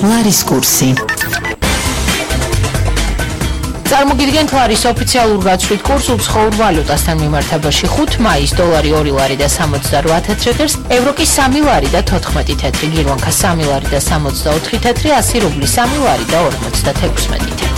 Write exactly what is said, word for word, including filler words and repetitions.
ლარის კურსი. წარმოგიდგენთ ლარის ოფიციალურ გაცვლით კურს უცხოურ ვალუტასთან მიმართებაში ხუთი მაის დოლარი ორი ლარი და სამოცდარვა თეთრი ღირს, ევრო კი სამი ლარი და თოთხმეტი თეთრი, გირვანქა სამი ლარი და სამოცდაოთხი თეთრი, ასი რუბლი სამი ლარი და ორმოცდათექვსმეტი თეთრი.